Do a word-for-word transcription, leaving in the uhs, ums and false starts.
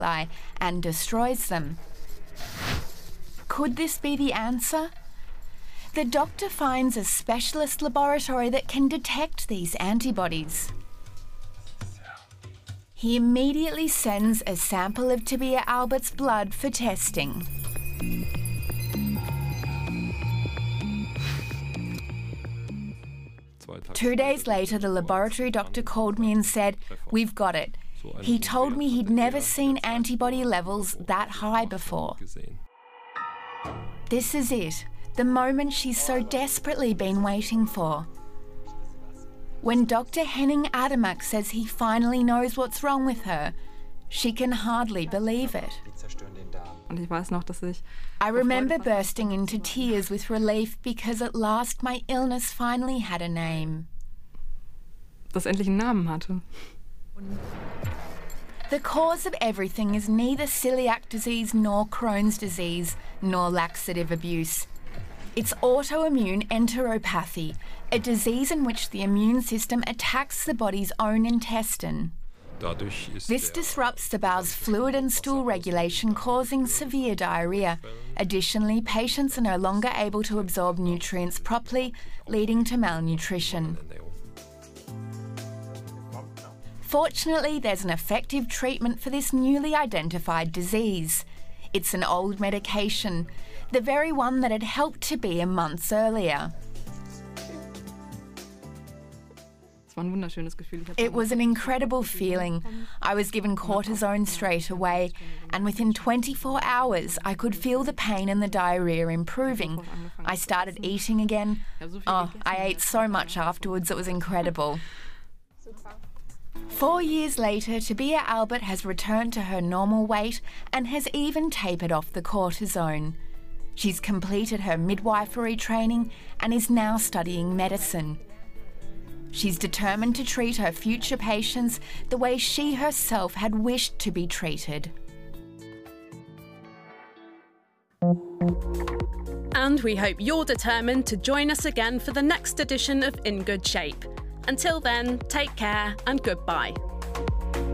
and destroys them. Could this be the answer? The doctor finds a specialist laboratory that can detect these antibodies. He immediately sends a sample of Tabea Albert's blood for testing. Two days later, the laboratory doctor called me and said, "We've got it." He told me he'd never seen antibody levels that high before. This is it, the moment she's so desperately been waiting for. When Doctor Henning Adamak says he finally knows what's wrong with her, she can hardly believe it. I remember bursting into tears with relief because at last my illness finally had a name. Das endlich einen Namen hatte. The cause of everything is neither celiac disease nor Crohn's disease, nor laxative abuse. It's autoimmune enteropathy, a disease in which the immune system attacks the body's own intestine. This disrupts the bowel's fluid and stool regulation, causing severe diarrhoea. Additionally, patients are no longer able to absorb nutrients properly, leading to malnutrition. Fortunately, there's an effective treatment for this newly identified disease. It's an old medication, the very one that had helped Tabea months earlier. It was an incredible feeling. I was given cortisone straight away, and within twenty-four hours I could feel the pain and the diarrhoea improving. I started eating again. Oh, I ate so much afterwards, it was incredible. Four years later, Tabea Albert has returned to her normal weight and has even tapered off the cortisone. She's completed her midwifery training and is now studying medicine. She's determined to treat her future patients the way she herself had wished to be treated. And we hope you're determined to join us again for the next edition of In Good Shape. Until then, take care and goodbye.